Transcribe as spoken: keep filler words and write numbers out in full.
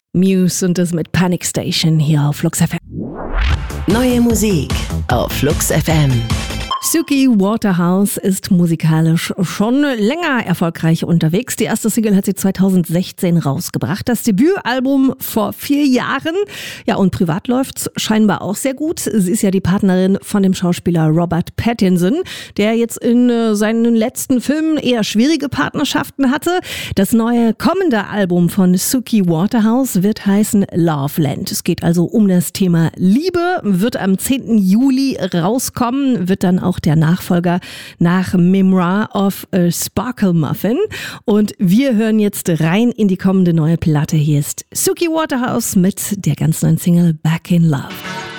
Muse und das mit Panic Station hier auf Flux F M. Neue Musik auf Flux F M. Suki Waterhouse ist musikalisch schon länger erfolgreich unterwegs. Die erste Single hat sie zweitausendsechzehn rausgebracht. Das Debütalbum vor vier Jahren. Ja, und privat läuft's scheinbar auch sehr gut. Sie ist ja die Partnerin von dem Schauspieler Robert Pattinson, der jetzt in äh, seinen letzten Filmen eher schwierige Partnerschaften hatte. Das neue kommende Album von Suki Waterhouse wird heißen Loveland. Es geht also um das Thema Liebe, wird am zehnten Juli rauskommen, wird dann auch der Nachfolger nach Memoir of a Sparkle Muffin. Und wir hören jetzt rein in die kommende neue Platte. Hier ist Suki Waterhouse mit der ganz neuen Single Back in Love.